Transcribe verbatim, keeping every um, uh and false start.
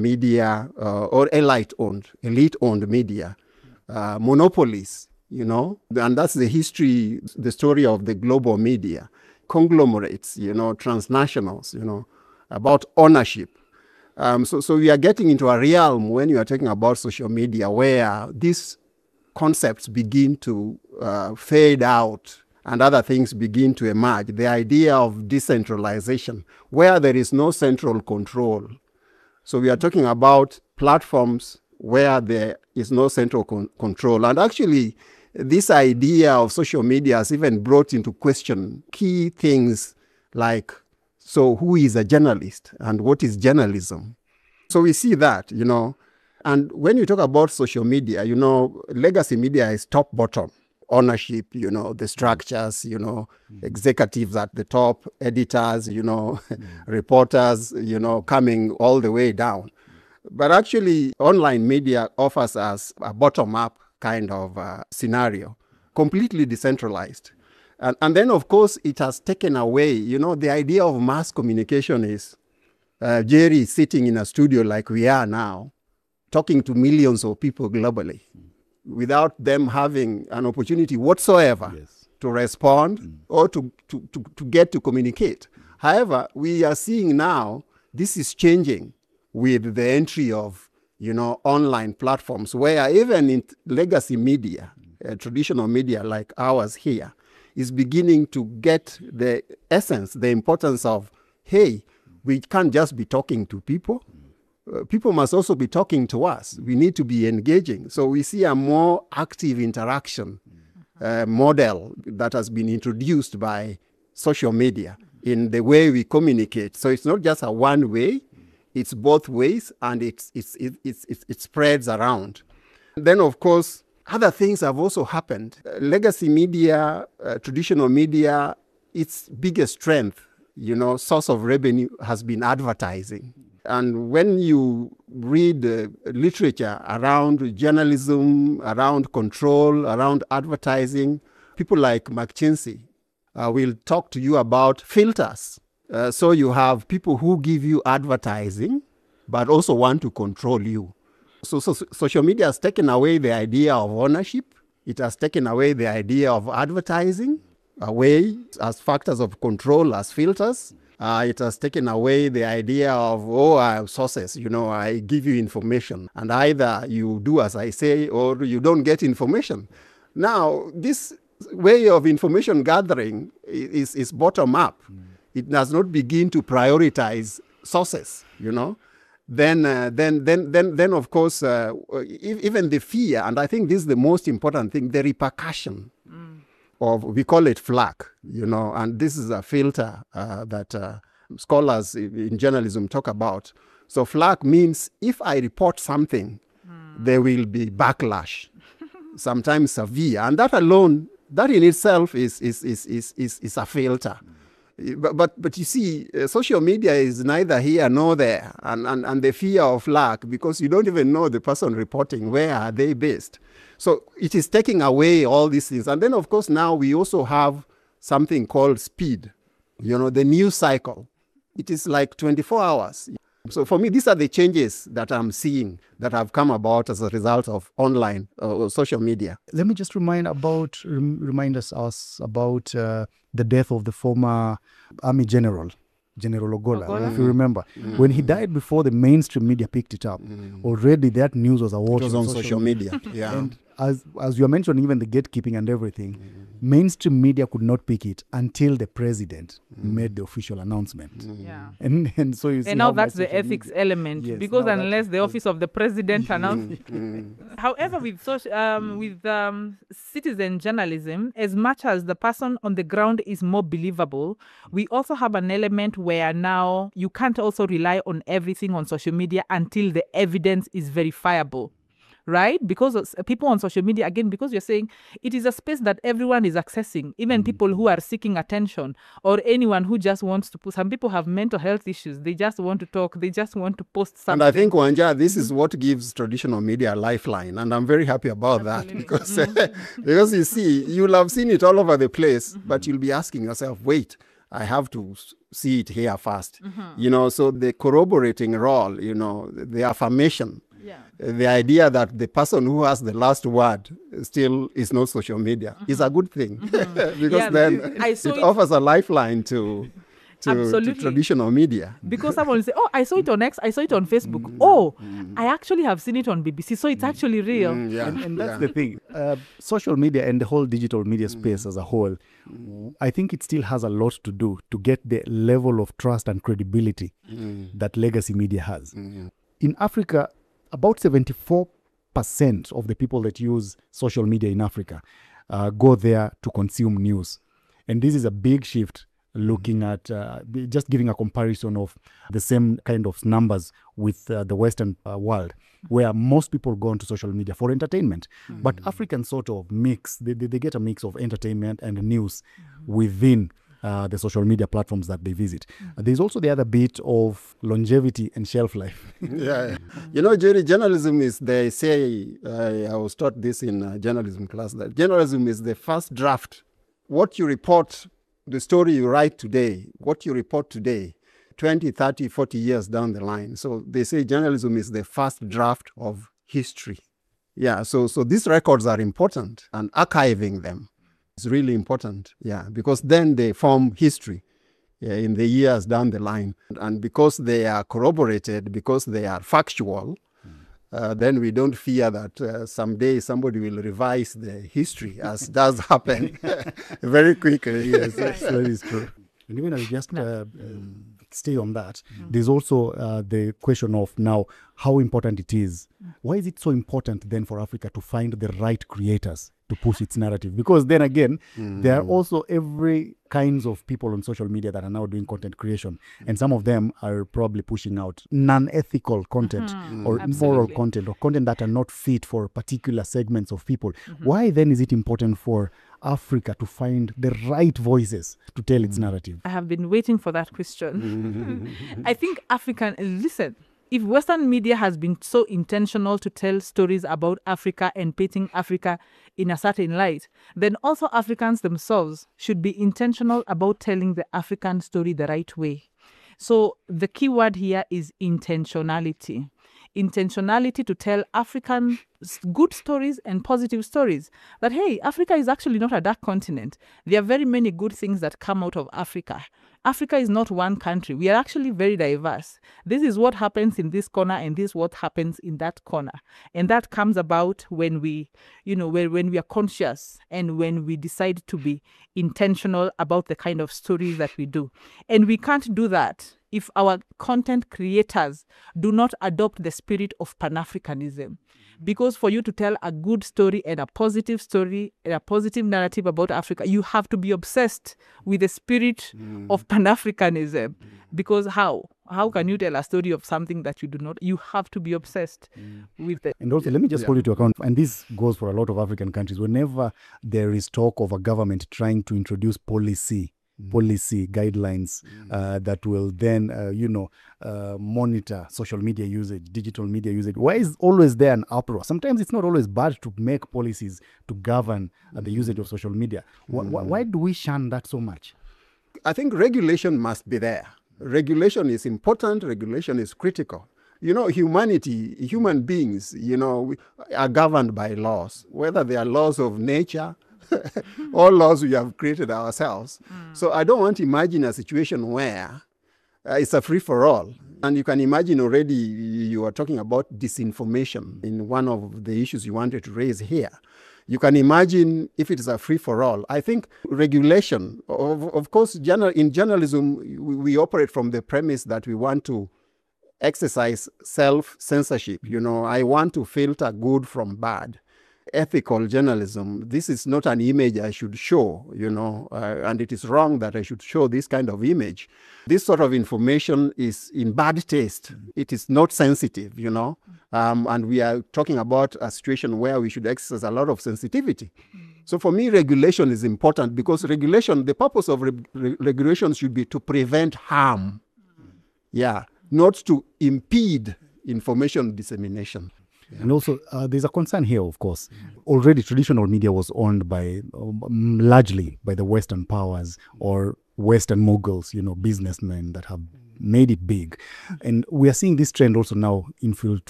media uh, or elite-owned, elite-owned media, uh, monopolies, you know, and that's the history, the story of the global media, conglomerates, you know, transnationals, you know, about ownership. Um, so, so we are getting into a realm when you are talking about social media where these concepts begin to uh, fade out and other things begin to emerge. The idea of decentralization, where there is no central control. So we are talking about platforms where there is no central con- control. And actually, this idea of social media has even brought into question key things like, so who is a journalist and what is journalism? So we see that, you know. And when you talk about social media, you know, legacy media is top-bottom ownership, you know, the structures, you know, mm. executives at the top, editors, you know, mm. reporters, you know, coming all the way down. But actually, online media offers us a bottom-up kind of uh, scenario, completely decentralized. And, and then, of course, it has taken away, you know, the idea of mass communication is uh, Jerry sitting in a studio like we are now, talking to millions of people globally, mm. without them having an opportunity whatsoever yes. to respond mm. or to, to, to, to get to communicate. Mm. However, we are seeing now this is changing with the entry of, you know, online platforms where even in legacy media, uh, traditional media like ours here, is beginning to get the essence, the importance of, hey, we can't just be talking to people. Uh, people must also be talking to us. We need to be engaging. So we see a more active interaction uh, model that has been introduced by social media in the way we communicate. So it's not just a one way, it's both ways, and it's, it's, it's, it's, it's, it spreads around. Then, of course, other things have also happened. Uh, legacy media, uh, traditional media, its biggest strength, you know, source of revenue has been advertising. And when you read uh, literature around journalism, around control, around advertising, people like McKinsey uh, will talk to you about filters. Uh, so you have people who give you advertising, but also want to control you. So, so social media has taken away the idea of ownership. It has taken away the idea of advertising away as factors of control, as filters. Uh, it has taken away the idea of, oh, I have sources, you know, I give you information. And either you do as I say or you don't get information. Now, this way of information gathering is, is bottom up. Mm. It does not begin to prioritize sources, you know. Then, uh, then, then, then, then, of course, uh, even the fear, and I think this is the most important thing, the repercussion mm. of, we call it FLAC, you know, and this is a filter uh, that uh, scholars in journalism talk about. So FLAC means if I report something, mm. there will be backlash, sometimes severe, and that alone, that in itself is is is is is, is a filter. Mm. But, but but you see, uh, social media is neither here nor there, and, and, and the fear of lack, because you don't even know the person reporting, where are they based. So it is taking away all these things. And then, of course, now we also have something called speed, you know, the news cycle. It is like twenty-four hours. So for me, these are the changes that I'm seeing that have come about as a result of online uh, social media. Let me just remind about rem- remind us, us about uh, the death of the former Army General, General Ogola, Ogola? if you remember. Mm. When he died before the mainstream media picked it up, mm. already that news was awash It was on social, social media. media. Yeah. And as as you are mentioning, even the gatekeeping and everything, mm. mainstream media could not pick it until the president mm. made the official announcement. Mm. Yeah. And and so you see and now how that's the social ethics media, element, yes, because now unless the office of the president announces. Mm. However, with social, um, with um, citizen journalism, as much as the person on the ground is more believable, we also have an element where now you can't also rely on everything on social media until the evidence is verifiable. Right? Because people on social media, again, because you're saying it is a space that everyone is accessing, even mm. people who are seeking attention, or anyone who just wants to put. Some people have mental health issues. They just want to talk. They just want to post something. And I think, Wanja, this is what gives traditional media a lifeline. And I'm very happy about Absolutely. that. Because, mm. because you see, you'll have seen it all over the place, mm-hmm. but you'll be asking yourself, wait, I have to s- see it here first. You know, so the corroborating role, you know, the affirmation, Yeah. the idea that the person who has the last word still is not social media is a good thing because Yeah, then I saw it, it- offers a lifeline to to, to Absolutely. traditional media. Because someone will say, oh, I saw it on X, I saw it on Facebook. Oh, I actually have seen it on B B C, so it's actually real. Mm, yeah, And, and that's yeah. the thing. Uh, social media and the whole digital media space as a whole, I think it still has a lot to do to get the level of trust and credibility that legacy media has. In Africa, about seventy-four percent of the people that use social media in Africa uh, go there to consume news. And this is a big shift looking at uh, b- just giving a comparison of the same kind of numbers with uh, the Western uh, world, where most people go onto social media for entertainment. But Africans sort of mix, they, they, they get a mix of entertainment and news within uh, the social media platforms that they visit. Uh, there's also the other bit of longevity and shelf life. Yeah, you know, Jerry, journalism is, they say, uh, I was taught this in uh, journalism class, that journalism is the first draft. What you report, the story you write today, what you report today, twenty, thirty, forty years down the line. So they say journalism is the first draft of history. Yeah, so so these records are important, and archiving them is really important. Yeah, because then they form history. Yeah, in the years down the line. And because they are corroborated, because they are factual, uh, then we don't fear that uh, someday somebody will revise the history, as does happen very quickly. Yes. So that is true. And even as just uh, um, stay on that, there's also uh, the question of now how important it is. Why is it so important then for Africa to find the right creators to push its narrative? Because then again, there are also every kinds of people on social media that are now doing content creation, and some of them are probably pushing out non-ethical content or immoral Absolutely. content or content that are not fit for particular segments of people. Why then is it important for Africa to find the right voices to tell its narrative? I have been waiting for that question. I think African, listen, if Western media has been so intentional to tell stories about Africa and painting Africa in a certain light, then also Africans themselves should be intentional about telling the African story the right way. So the key word here is intentionality. Intentionality to tell African s- good stories and positive stories. That, hey, Africa is actually not a dark continent. There are very many good things that come out of Africa. Africa is not one country. We are actually very diverse. This is what happens in this corner, and this is what happens in that corner. And that comes about when we, you know, when, when we are conscious and when we decide to be intentional about the kind of stories that we do. And we can't do that if our content creators do not adopt the spirit of Pan-Africanism. Because for you to tell a good story and a positive story and a positive narrative about Africa, you have to be obsessed with the spirit of Pan-Africanism. Because how? How can you tell a story of something that you do not? You have to be obsessed with it. And also, let me just hold you to account, and this goes for a lot of African countries. Whenever there is talk of a government trying to introduce policy, policy guidelines uh, that will then, uh, you know, uh, monitor social media usage, digital media usage, why is always there an uproar? Sometimes it's not always bad to make policies to govern uh, the usage of social media. Wh- wh- why do we shun that so much? I think regulation must be there. Regulation is important, regulation is critical. You know, humanity, human beings, you know, we are governed by laws, whether they are laws of nature or laws we have created ourselves. So I don't want to imagine a situation where uh, it's a free-for-all. And you can imagine already you are talking about disinformation in one of the issues you wanted to raise here. You can imagine if it is a free-for-all. I think regulation, of, of course, journal, in journalism, we, we operate from the premise that we want to exercise self-censorship. You know, I want to filter good from bad. Ethical journalism, this is not an image I should show, you know, uh, and it is wrong that I should show this kind of image. This sort of information is in bad taste. It is not sensitive, you know, um, and we are talking about a situation where we should exercise a lot of sensitivity. So for me, regulation is important because regulation, the purpose of re- re- regulation should be to prevent harm. Yeah, not to impede information dissemination. And also, uh, there's a concern here, of course. Already, traditional media was owned by, um, largely by the Western powers, or Western moguls, you know, businessmen that have made it big. And we are seeing this trend also now infiltrate